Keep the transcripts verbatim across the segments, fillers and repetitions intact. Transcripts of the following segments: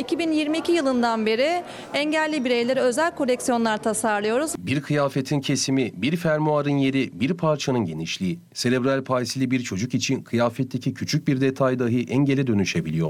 iki bin yirmi iki yılından beri engelli bireylere özel koleksiyonlar tasarlıyoruz. Bir kıyafetin kesimi, bir fermuarın yeri, bir parçanın genişliği. Serebral palsili bir çocuk için kıyafetteki küçük bir detay dahi engele dönüşebiliyor.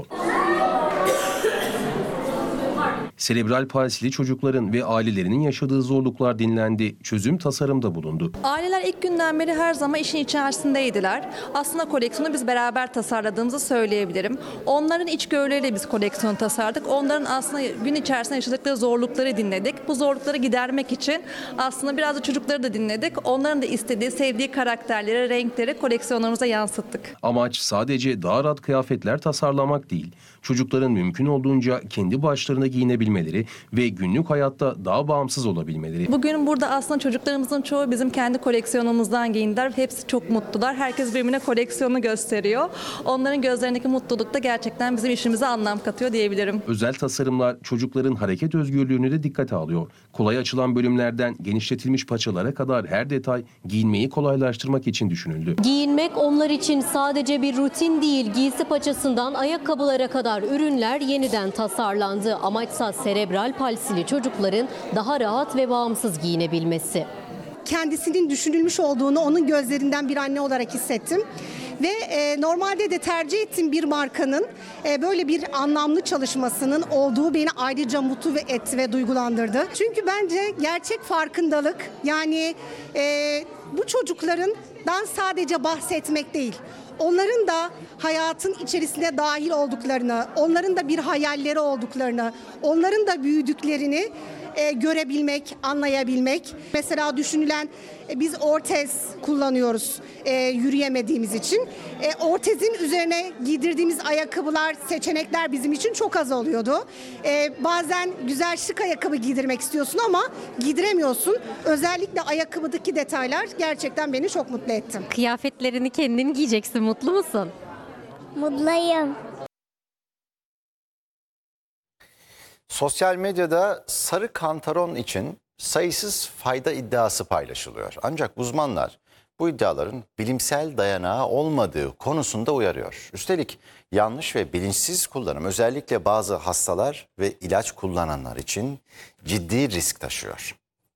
Serebral palsili çocukların ve ailelerinin yaşadığı zorluklar dinlendi, çözüm tasarımda bulundu. Aileler ilk günden beri her zaman işin içerisindeydiler. Aslında koleksiyonu biz beraber tasarladığımızı söyleyebilirim. Onların içgörüleriyle biz koleksiyonu tasarladık. Onların aslında gün içerisinde yaşadıkları zorlukları dinledik. Bu zorlukları gidermek için aslında biraz da çocukları da dinledik. Onların da istediği, sevdiği karakterleri, renkleri koleksiyonlarımıza yansıttık. Amaç sadece daha rahat kıyafetler tasarlamak değil, çocukların mümkün olduğunca kendi başlarına giyinebilmeleri ve günlük hayatta daha bağımsız olabilmeleri. Bugün burada aslında çocuklarımızın çoğu bizim kendi koleksiyonumuzdan giyindiler. Hepsi çok mutlular. Herkes birbirine koleksiyonu gösteriyor. Onların gözlerindeki mutluluk da gerçekten bizim işimize anlam katıyor diyebilirim. Özel tasarımlar çocukların hareket özgürlüğünü de dikkate alıyor. Kolay açılan bölümlerden genişletilmiş paçalara kadar her detay giyinmeyi kolaylaştırmak için düşünüldü. Giyinmek onlar için sadece bir rutin değil, giysi paçasından ayakkabılara kadar ürünler yeniden tasarlandı. Amaçsa serebral palsili çocukların daha rahat ve bağımsız giyinebilmesi. Kendisinin düşünülmüş olduğunu onun gözlerinden bir anne olarak hissettim. Ve e, normalde de tercih ettiğim bir markanın e, böyle bir anlamlı çalışmasının olduğu beni ayrıca mutlu ve etti ve duygulandırdı. Çünkü bence gerçek farkındalık, yani e, bu çocuklarından sadece bahsetmek değil, onların da hayatın içerisinde dahil olduklarını, onların da bir hayalleri olduklarını, onların da büyüdüklerini e, görebilmek, anlayabilmek. Mesela düşünülen, e, biz ortez kullanıyoruz e, yürüyemediğimiz için. E, ortezin üzerine giydirdiğimiz ayakkabılar, seçenekler bizim için çok az oluyordu. E, bazen güzel şık ayakkabı giydirmek istiyorsun ama giydiremiyorsun. Özellikle ayakkabıdaki detaylar gerçekten beni çok mutlu etti. Kıyafetlerini kendin giyeceksin, mutlu musun? Mutluyum. Sosyal medyada sarı kantaron için sayısız fayda iddiası paylaşılıyor. Ancak uzmanlar bu iddiaların bilimsel dayanağı olmadığı konusunda uyarıyor. Üstelik yanlış ve bilinçsiz kullanım özellikle bazı hastalar ve ilaç kullananlar için ciddi risk taşıyor.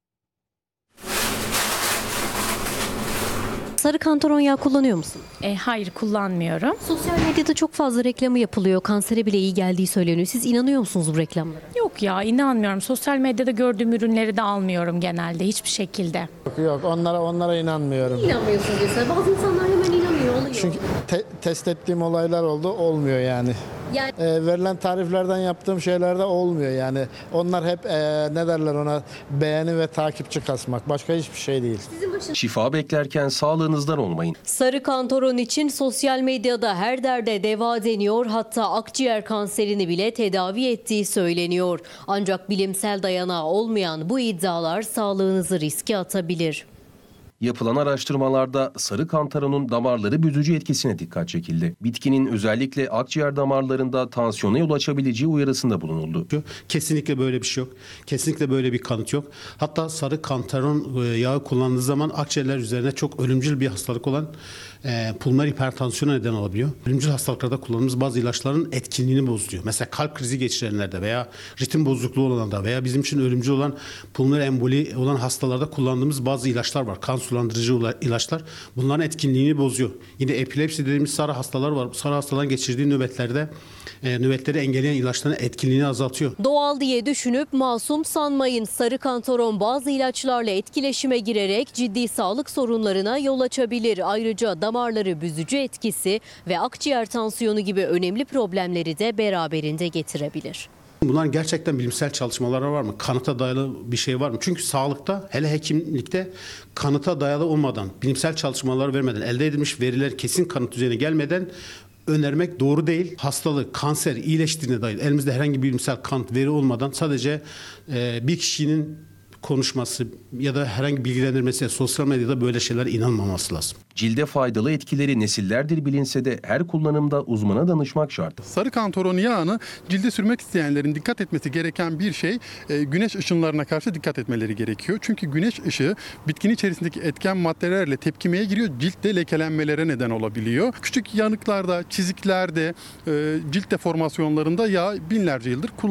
Sarı kantaron yağı kullanıyor musun? E, hayır, kullanmıyorum. Sosyal medyada çok fazla reklamı yapılıyor. Kansere bile iyi geldiği söyleniyor. Siz inanıyor musunuz bu reklamlara? Yok ya, inanmıyorum. Sosyal medyada gördüğüm ürünleri de almıyorum genelde, hiçbir şekilde. Yok yok, onlara onlara inanmıyorum. İnanmıyorsunuz mesela. Bazı insanlar hemen inanıyor, oluyor. Çünkü te- test ettiğim olaylar oldu, olmuyor yani. Yani Ee, verilen tariflerden yaptığım şeylerde olmuyor yani. Onlar hep ee, ne derler ona, beğeni ve takipçi kasmak. Başka hiçbir şey değil. Şifa beklerken sağlığınızdan olmayın. sarı kantaron için sosyal medyada her derde deva deniyor, hatta akciğer kanserini bile tedavi ettiği söyleniyor. Ancak bilimsel dayanağı olmayan bu iddialar sağlığınızı riske atabilir. Yapılan araştırmalarda sarı kantaronun damarları büzücü etkisine dikkat çekildi. Bitkinin özellikle akciğer damarlarında tansiyona yol açabileceği uyarısında bulunuldu. Kesinlikle böyle bir şey yok. Kesinlikle böyle bir kanıt yok. Hatta sarı kantaron yağı kullandığı zaman akciğerler üzerine çok ölümcül bir hastalık olan e, pulmoner hipertansiyona neden olabiliyor. Ölümcül hastalıklarda kullandığımız bazı ilaçların etkinliğini bozuyor. Mesela kalp krizi geçirenlerde veya ritim bozukluğu olanlarda veya bizim için ölümcül olan pulmoner emboli olan hastalarda kullandığımız bazı ilaçlar var. Kan sulandırıcı ilaçlar. Bunların etkinliğini bozuyor. Yine epilepsi dediğimiz sarı hastalar var. Sarı hastaların geçirdiği nöbetlerde e, nöbetleri engelleyen ilaçların etkinliğini azaltıyor. Doğal diye düşünüp masum sanmayın. Sarı kantaron bazı ilaçlarla etkileşime girerek ciddi sağlık sorunlarına yol açabilir. Ayrıca damarları büzücü etkisi ve akciğer tansiyonu gibi önemli problemleri de beraberinde getirebilir. Bunların gerçekten bilimsel çalışmalar var mı? Kanıta dayalı bir şey var mı? Çünkü sağlıkta, hele hekimlikte kanıta dayalı olmadan, bilimsel çalışmalar vermeden, elde edilmiş veriler kesin kanıt üzerine gelmeden önermek doğru değil. Hastalık, kanser iyileştiğine dair elimizde herhangi bir bilimsel kanıt, veri olmadan sadece e, bir kişinin konuşması ya da herhangi bilgilendirmesi, sosyal medyada böyle şeylere inanmaması lazım. Cilde faydalı etkileri nesillerdir bilinse de her kullanımda uzmana danışmak şart. Sarı kantaron yağını cilde sürmek isteyenlerin dikkat etmesi gereken bir şey, güneş ışınlarına karşı dikkat etmeleri gerekiyor. Çünkü güneş ışığı bitkinin içerisindeki etken maddelerle tepkimeye giriyor, ciltte lekelenmelere neden olabiliyor. Küçük yanıklarda, çiziklerde, cilt deformasyonlarında yağ binlerce yıldır kullanılıyor.